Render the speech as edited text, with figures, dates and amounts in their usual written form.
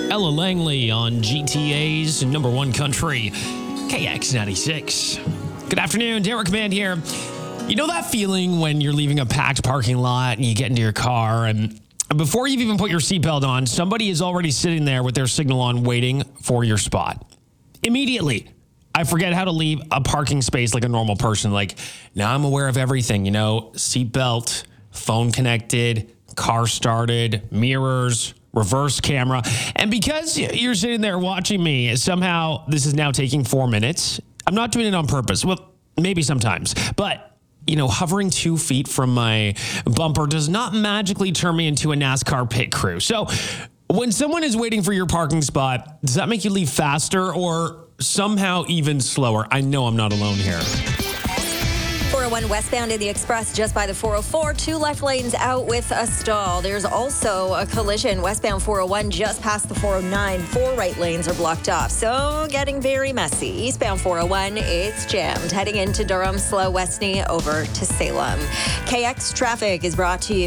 Ella Langley on GTA's number one country, KX96. Good afternoon, Derek Command here. You know that feeling when you're leaving a packed parking lot and you get into your car and before you've even put your seatbelt on, somebody is already sitting there with their signal on waiting for your spot. Immediately, I forget how to leave a parking space like a normal person. Like, now I'm aware of everything, seatbelt, phone connected, car started, mirrors, reverse camera. And because you're sitting there watching me, somehow this is now taking 4 minutes. I'm not doing it on purpose. Well, maybe sometimes, but hovering 2 feet from my bumper does not magically turn me into a NASCAR pit crew. So when someone is waiting for your parking spot, does that make you leave faster or somehow even slower? I know I'm not alone here. 401 westbound in the Express just by the 404. 2 left lanes out with a stall. There's also a collision westbound 401 just past the 409. 4 right lanes are blocked off. So getting very messy. Eastbound 401, it's jammed. Heading into Durham, slow Westney over to Salem. KX traffic is brought to you